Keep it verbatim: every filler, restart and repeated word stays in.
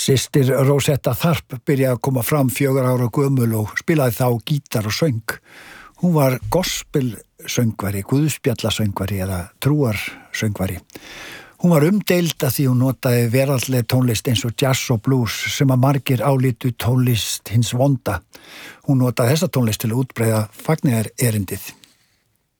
Systir Rosetta Tharpe byrjaði að koma fram fjögur ára gömul og spilaði þá gítar og söng. Hún var gospelsöngvari, guðspjallasöngvari eða trúarsöngvari. Hún var umdeild að því hún notaði veraldleg tónlist eins og jazz og blues sem að margir álítu tónlist hins vonda. Hún notaði þessa tónlist til að útbreiða fagnaðarerindið.